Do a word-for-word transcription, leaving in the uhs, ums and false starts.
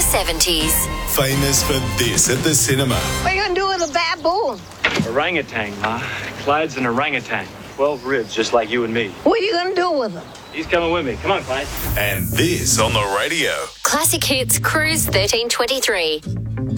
seventies. Famous for this at the cinema. What are you going to do with a baboon? Orangutan, Ma. Clyde's an orangutan. Twelve ribs, just like you and me. What are you going to do with him? He's coming with me. Come on, Clyde. And this on the radio. Classic Hits Cruise thirteen twenty-three.